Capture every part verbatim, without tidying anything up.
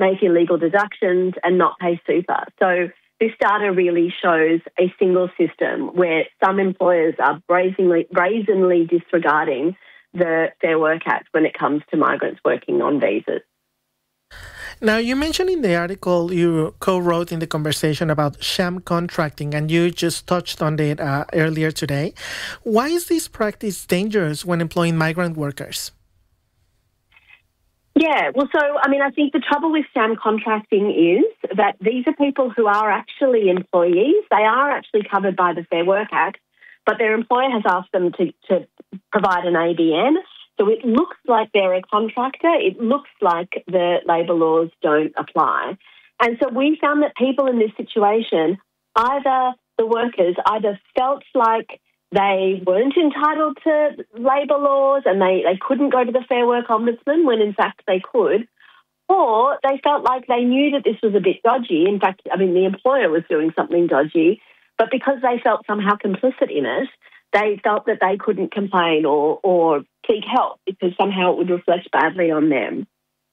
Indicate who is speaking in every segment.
Speaker 1: make illegal deductions and not pay super. So this data really shows a single system where some employers are brazenly, brazenly disregarding the Fair Work Act when it comes to migrants working on visas.
Speaker 2: Now, you mentioned in the article you co-wrote in the conversation about sham contracting, and you just touched on it uh, earlier today. Why is this practice dangerous when employing migrant workers?
Speaker 1: Yeah, well, so, I mean, I think the trouble with sham contracting is that these are people who are actually employees. They are actually covered by the Fair Work Act, but their employer has asked them to, to provide an A B N. So it looks like they're a contractor. It looks like the labour laws don't apply. And so we found that people in this situation, either the workers either felt like they weren't entitled to labour laws and they, they couldn't go to the Fair Work Ombudsman when in fact they could, or they felt like they knew that this was a bit dodgy. In fact, I mean, the employer was doing something dodgy, but because they felt somehow complicit in it, they felt that they couldn't complain or, or seek help because somehow it would reflect badly on them.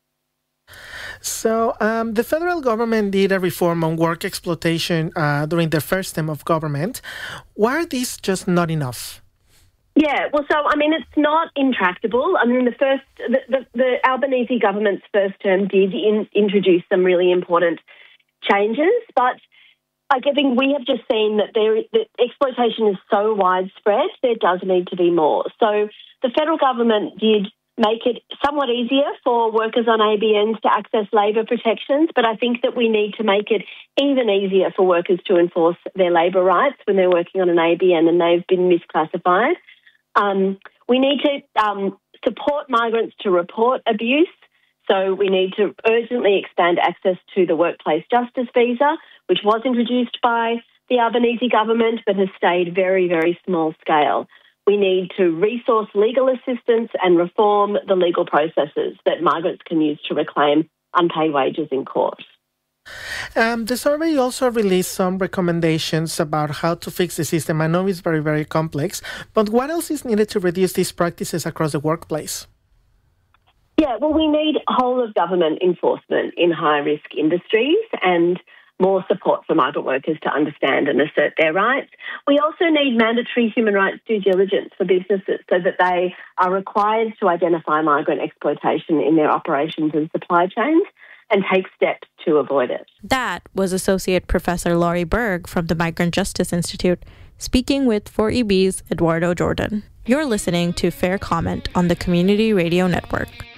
Speaker 2: So um, the federal government did a reform on work exploitation uh, during the first term of government. Why are these just not enough?
Speaker 1: Yeah, well, so, I mean, it's not intractable. I mean, the first, the, the, the Albanese government's first term did in, introduce some really important changes, but I think we have just seen that there that exploitation is so widespread, there does need to be more. So the federal government did make it somewhat easier for workers on A B Ns to access labour protections, but I think that we need to make it even easier for workers to enforce their labour rights when they're working on an A B N and they've been misclassified. Um, we need to um, support migrants to report abuse. So we need to urgently expand access to the Workplace Justice Visa, which was introduced by the Albanese government but has stayed very, very small scale. We need to resource legal assistance and reform the legal processes that migrants can use to reclaim unpaid wages in court.
Speaker 2: Um, the survey also released some recommendations about how to fix the system. I know it's very, very complex, but what else is needed to reduce these practices across the workplace?
Speaker 1: Yeah, well, we need whole-of-government enforcement in high-risk industries and more support for migrant workers to understand and assert their rights. We also need mandatory human rights due diligence for businesses so that they are required to identify migrant exploitation in their operations and supply chains and take steps to avoid it.
Speaker 3: That was Associate Professor Laurie Berg from the Migrant Justice Institute, speaking with four E B's Eduardo Jordan. You're listening to Fair Comment on the Community Radio Network.